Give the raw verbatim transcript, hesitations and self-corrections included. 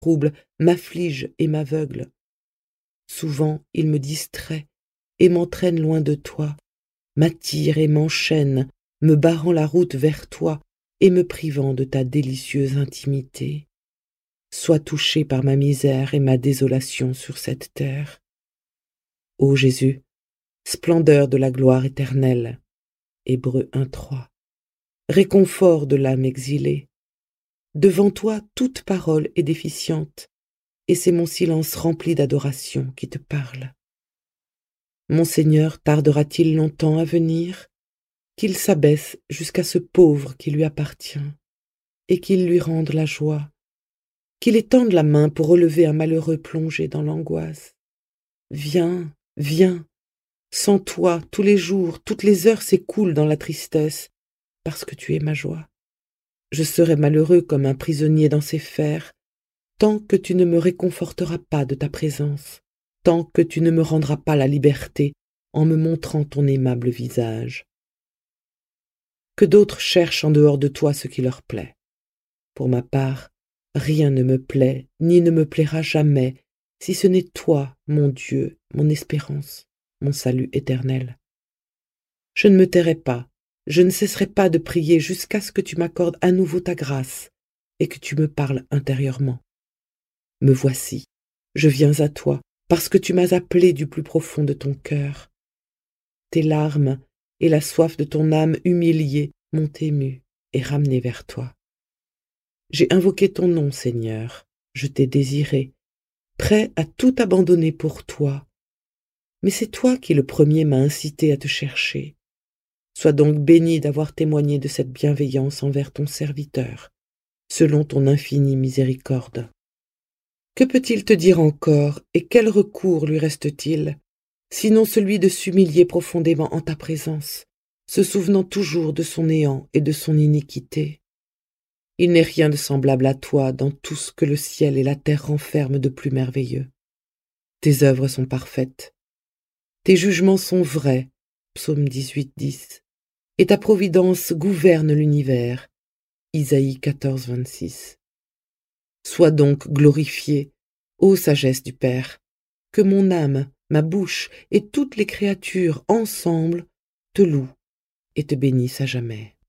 trouble m'afflige et m'aveugle. Souvent il me distrait et m'entraîne loin de toi, m'attire et m'enchaîne, me barrant la route vers toi et me privant de ta délicieuse intimité. Sois touché par ma misère et ma désolation sur cette terre. Ô Jésus, splendeur de la gloire éternelle, Hébreux un trois, réconfort de l'âme exilée, devant toi toute parole est déficiente, et c'est mon silence rempli d'adoration qui te parle. Mon Seigneur tardera-t-il longtemps à venir, qu'il s'abaisse jusqu'à ce pauvre qui lui appartient, et qu'il lui rende la joie, qu'il étende la main pour relever un malheureux plongé dans l'angoisse. Viens, viens, sans toi, tous les jours, toutes les heures s'écoulent dans la tristesse, parce que tu es ma joie. Je serai malheureux comme un prisonnier dans ses fers, tant que tu ne me réconforteras pas de ta présence, tant que tu ne me rendras pas la liberté en me montrant ton aimable visage. Que d'autres cherchent en dehors de toi ce qui leur plaît. Pour ma part, rien ne me plaît, ni ne me plaira jamais, si ce n'est toi, mon Dieu, mon espérance, mon salut éternel. Je ne me tairai pas, je ne cesserai pas de prier jusqu'à ce que tu m'accordes à nouveau ta grâce et que tu me parles intérieurement. Me voici, je viens à toi, parce que tu m'as appelé du plus profond de ton cœur. Tes larmes et la soif de ton âme humiliée m'ont ému et ramené vers toi. J'ai invoqué ton nom, Seigneur, je t'ai désiré, prêt à tout abandonner pour toi. Mais c'est toi qui le premier m'as incité à te chercher. Sois donc béni d'avoir témoigné de cette bienveillance envers ton serviteur, selon ton infinie miséricorde. Que peut-il te dire encore, et quel recours lui reste-t-il, sinon celui de s'humilier profondément en ta présence, se souvenant toujours de son néant et de son iniquité? Il n'est rien de semblable à toi dans tout ce que le ciel et la terre renferment de plus merveilleux. Tes œuvres sont parfaites, tes jugements sont vrais, psaume dix-huit, dix, et ta providence gouverne l'univers, Isaïe quatorze, vingt-six. Sois donc glorifié, ô sagesse du Père, que mon âme, ma bouche et toutes les créatures ensemble te louent et te bénissent à jamais.